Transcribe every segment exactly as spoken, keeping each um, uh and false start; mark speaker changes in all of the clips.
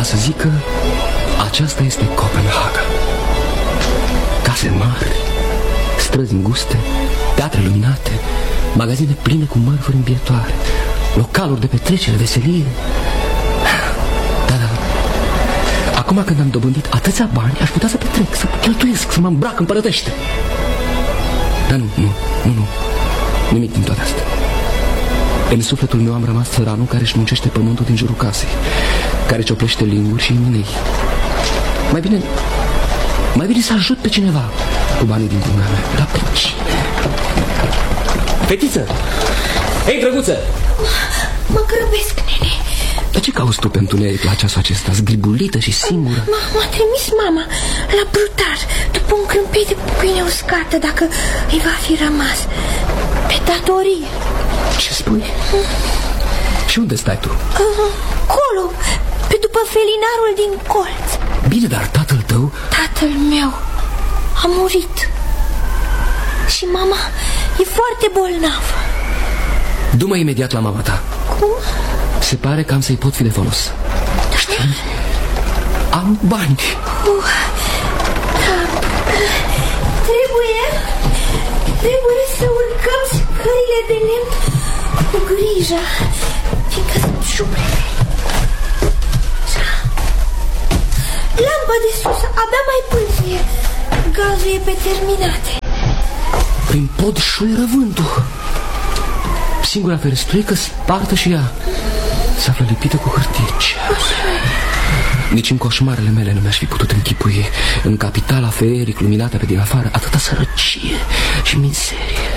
Speaker 1: să zic că aceasta este Copenhaga. Case mari, străzi înguste, teatre luminate, magazine pline cu mărfuri îmbietoare, localuri de petrecere, veselie. Da, da. Acum când am dobândit atâția bani, aș putea să petrec, să cheltuiesc, să mă îmbrac împărătește. Dar nu, nu, nu, nu. Nimic din toate astea. În sufletul meu am rămas țăranul care își muncește pământul din jurul casei, care cioplește linguri și minei. Mai bine, mai bine să ajut pe cineva cu banii din cumea mea. Dar pe cine? Fetiță! Hei, drăguță!
Speaker 2: Mă grăbesc, nene.
Speaker 1: Dar ce cauți tu pentru neric la ceasul acesta, zgribulită și singură?
Speaker 2: M-a trimis mama la brutar după un câmpei de pâine uscată, dacă îi va fi rămas, pe datorie.
Speaker 1: Ce spui? Mm. Și unde stai tu?
Speaker 2: Uh, Colo, pe după felinarul din colț.
Speaker 1: Bine, dar tatăl tău?
Speaker 2: Tatăl meu a murit. Și mama e foarte bolnavă.
Speaker 1: Du-mă imediat la mama ta.
Speaker 2: Cum?
Speaker 1: Se pare că am să-i pot fi de folos. Știi? Am bani.
Speaker 2: Uh, da. Trebuie Trebuie să urcăm scările de lemn cu grijă, fiindcă sunt șubrele. Lampa de sus abia mai pâlzie. Gazul e pe terminate.
Speaker 1: Prin pod șuieră vântul. Singura ferestruică spartă și ea se află lipită cu hârtie. Nici în coșmarele mele nu mi-aș fi putut închipui, în capitala feeric luminată pe din afară, atâta sărăcie și mizerie.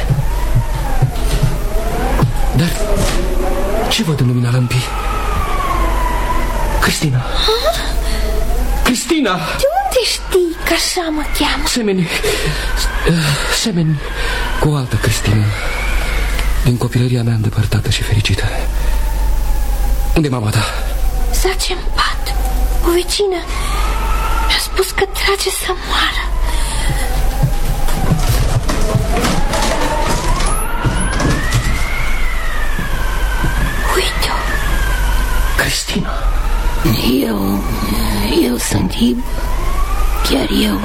Speaker 1: Dar ce văd în lumina lămpii? Cristina. Ha? Cristina!
Speaker 2: De unde știi că așa mă cheamă?
Speaker 1: Semeni, semeni cu o altă Cristina, din copilăria mea îndepărtată și fericită. Unde-i mama ta?
Speaker 2: Zace în pat. O vecină mi-a spus că trage să moară. Uite-o.
Speaker 1: Cristina.
Speaker 3: Eu, eu sunt Ib, chiar eu.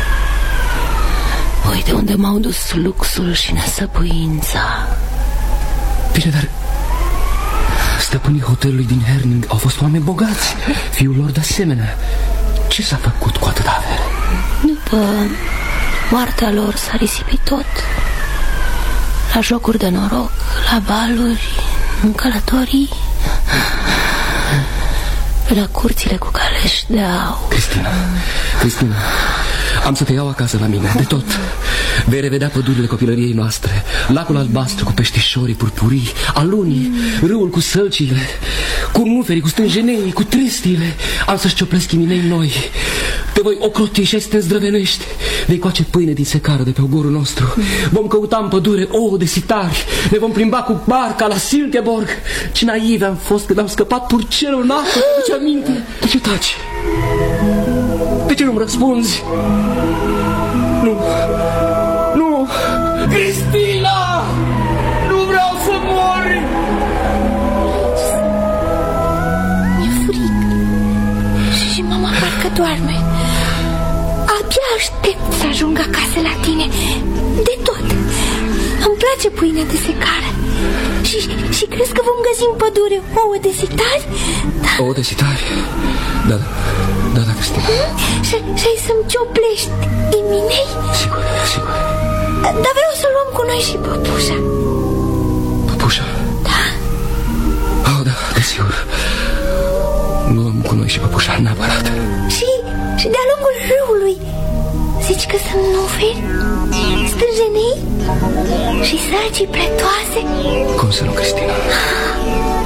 Speaker 3: Uite unde m-au dus luxul și nesăpuința.
Speaker 1: Bine, dar stăpânii hotelului din Herning au fost oameni bogați, fiul lor de asemenea. Ce s-a făcut cu atâta avere?
Speaker 3: După moartea lor s-a risipit tot. La jocuri de noroc, la baluri, în călătorii, pe la curțile cu caleși de aur.
Speaker 1: Cristina, Cristina, am să te iau acasă la mine, de tot. Vei revedea pădurile copilăriei noastre, lacul albastru cu peștișorii purpurii, alunii, râul cu sălcile, curnuferii cu stânjenei, cu trestiile. Am să-și cioplesc chiminei noi. Te voi ocroti și ai să te zdrăvenești. Vei coace pâine din secară de pe ogorul nostru. Vom căuta în pădure ouă de sitari. Ne vom plimba cu barca la Silkeborg. Ce naive am fost când am scăpat purcelul în apă. Ce aminte? De ce taci? De ce nu-mi răspunzi? Nu. Nu. Cristina! Nu vreau să mori!
Speaker 2: Mi-e fric. Și, și mama parcă doarme. Abia aștept să ajung acasă la tine. De tot. Îmi place pâinea de secară. Și, și crezi că vom găsi în pădure ouă de sitari? Da.
Speaker 1: Ouă de sitari? Da, da, da, da, Cristina.
Speaker 2: Și, și ai să-mi cioplești iminei?
Speaker 1: Sigur, sigur.
Speaker 2: Dar vreau să luăm cu noi și păpușa.
Speaker 1: Păpușa?
Speaker 2: Da.
Speaker 1: Oh, da, desigur. Luăm cu noi și păpușa, neapărat.
Speaker 2: Și, și de-a lungul râului zici că sunt nuferi, stânjenei și sălcii pletoase?
Speaker 1: Cum să nu, Cristina?